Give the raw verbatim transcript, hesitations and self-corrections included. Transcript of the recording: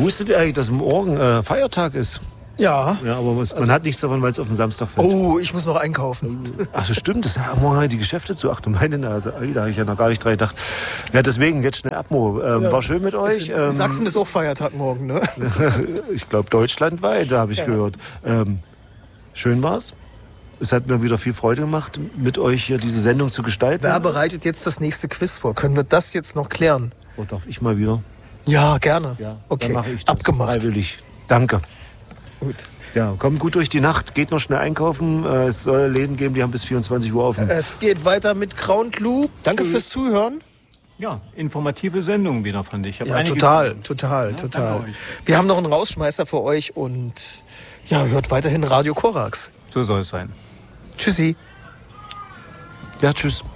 Wusstet ihr eigentlich, dass morgen äh, Feiertag ist? Ja. Ja, aber was, man Also- hat nichts davon, weil es auf den Samstag fällt. Oh, ich muss noch einkaufen. Ach, das stimmt. Das, ja, morgen haben die Geschäfte zu. Ach du meine Nase. Ai, da habe ich ja noch gar nicht dran gedacht. Ja, deswegen jetzt schnell Abmo. Ähm, Ja. War schön mit euch. In Ähm, Sachsen ist auch Feiertag morgen, ne? ich glaube, deutschlandweit, da habe ich Ja. gehört. Ähm, schön war's. Es hat mir wieder viel Freude gemacht, mit euch hier diese Sendung zu gestalten. Wer bereitet jetzt das nächste Quiz vor? Können wir das jetzt noch klären? Oh, darf ich mal wieder? Ja, gerne. Ja, Okay, dann mache ich das. abgemacht. Freiwillig. Danke. Gut. Ja, kommt gut durch die Nacht, geht noch schnell einkaufen. Äh, Es soll Läden geben, die haben bis vierundzwanzig Uhr offen. Es geht weiter mit Crown Clue. Danke Tschüss. fürs Zuhören. Ja, informative Sendung wieder, fand ich. ich hab Ja, einiges total, gelernt. total, Ja, total. danke euch. Wir haben noch einen Rausschmeißer für euch und ja, hört weiterhin Radio Korax. So soll es sein. Tschüssi. Ja, tschüss.